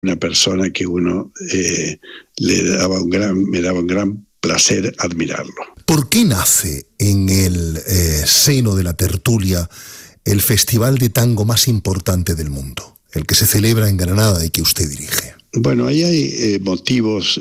una persona que uno me daba un gran placer admirarlo. ¿Por qué nace en el seno de la tertulia el festival de tango más importante del mundo, el que se celebra en Granada y que usted dirige? Bueno, ahí hay motivos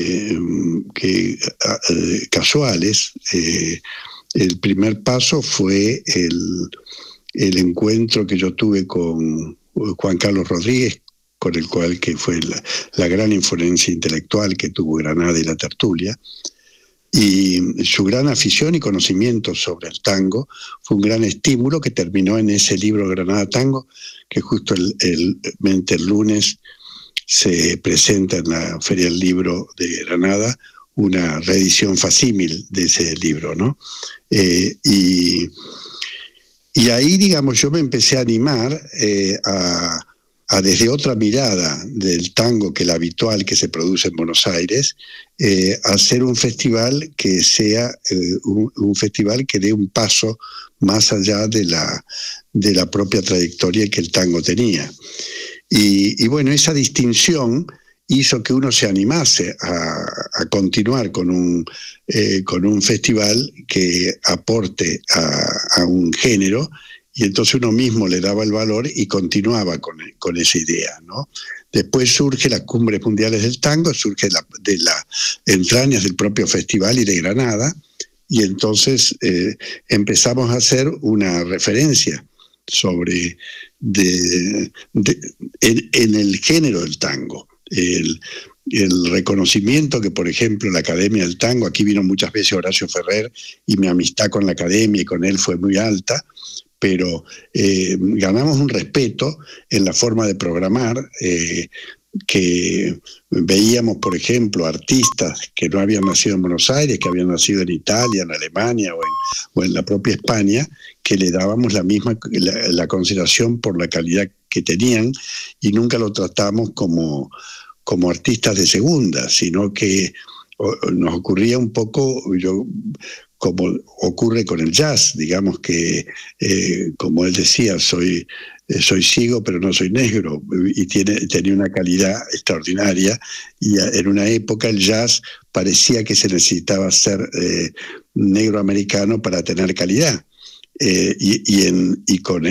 casuales. El primer paso fue el encuentro que yo tuve con Juan Carlos Rodríguez, con el cual que fue la gran influencia intelectual que tuvo Granada y la tertulia, y su gran afición y conocimiento sobre el tango fue un gran estímulo que terminó en ese libro Granada Tango, que justo el lunes se presenta en la Feria del Libro de Granada una reedición facímil de ese libro, ¿no? Y ahí, digamos, yo me empecé a animar a desde otra mirada del tango que la habitual que se produce en Buenos Aires, hacer un festival que sea un festival que dé un paso más allá de la propia trayectoria que el tango tenía. Y bueno, esa distinción hizo que uno se animase a continuar con un festival que aporte a un género, y entonces uno mismo le daba el valor y continuaba con esa idea, ¿no? Después surge las Cumbres Mundiales del Tango, surge de las entrañas del propio festival y de Granada, y entonces empezamos a hacer una referencia sobre en el género del tango. El reconocimiento que, por ejemplo, la Academia del Tango, aquí vino muchas veces Horacio Ferrer, y mi amistad con la Academia y con él fue muy alta, pero ganamos un respeto en la forma de programar, que veíamos, por ejemplo, artistas que no habían nacido en Buenos Aires, que habían nacido en Italia, en Alemania o en la propia España, que le dábamos la consideración por la calidad que tenían, y nunca lo tratamos como artistas de segunda, sino que nos ocurría un poco como ocurre con el jazz, digamos que, como él decía, soy ciego pero no soy negro, y tenía una calidad extraordinaria, y en una época el jazz parecía que se necesitaba ser negro americano para tener calidad, y con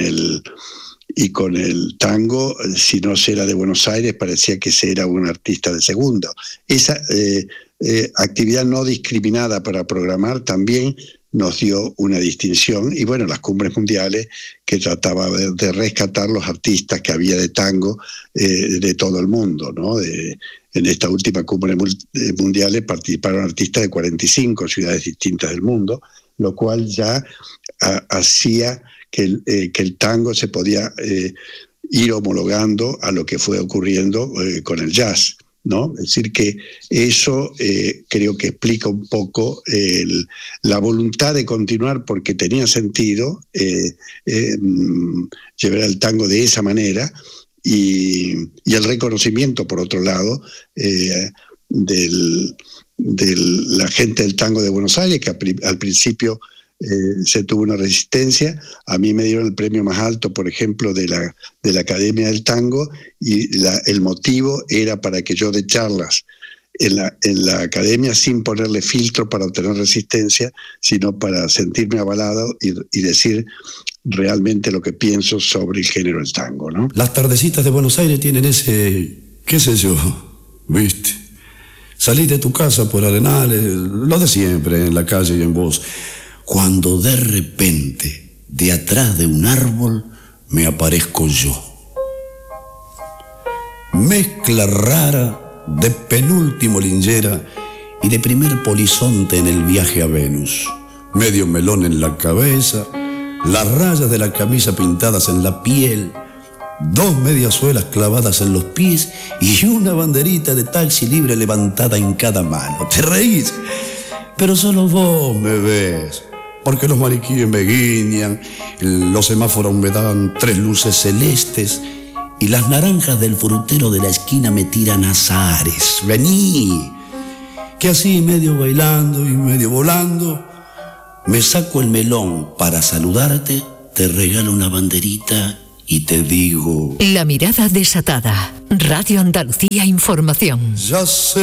el tango, si no se era de Buenos Aires, parecía que se era un artista de segundo. Esa actividad no discriminada para programar también nos dio una distinción, y bueno, las Cumbres Mundiales, que trataba de rescatar los artistas que había de tango de todo el mundo, ¿no? En esta última Cumbre Mundiales participaron artistas de 45 ciudades distintas del mundo, lo cual ya hacía que el tango se podía ir homologando a lo que fue ocurriendo con el jazz, ¿no? Es decir, que eso creo que explica un poco la voluntad de continuar, porque tenía sentido llevar el tango de esa manera, y el reconocimiento, por otro lado, de la gente del tango de Buenos Aires, que al principio se tuvo una resistencia. A mí me dieron el premio más alto, por ejemplo, de la Academia del Tango, y el motivo era para que yo dé charlas en la Academia sin ponerle filtro para obtener resistencia, sino para sentirme avalado y decir realmente lo que pienso sobre el género del tango, ¿no? Las tardecitas de Buenos Aires tienen ese, qué sé yo, ¿viste? Salís de tu casa por Arenales, lo de siempre, en la calle y en voz, cuando de repente, de atrás de un árbol, me aparezco yo. Mezcla rara de penúltimo Lingera y de primer polizonte en el viaje a Venus. Medio melón en la cabeza, las rayas de la camisa pintadas en la piel, 2 mediasuelas clavadas en los pies y una banderita de taxi libre levantada en cada mano. ¿Te reís? Pero solo vos me ves, porque los maniquíes me guiñan, los semáforos me dan 3 luces celestes y las naranjas del frutero de la esquina me tiran azares. Vení, que así medio bailando y medio volando, me saco el melón para saludarte, te regalo una banderita y te digo... La mirada desatada. Radio Andalucía Información. Ya sé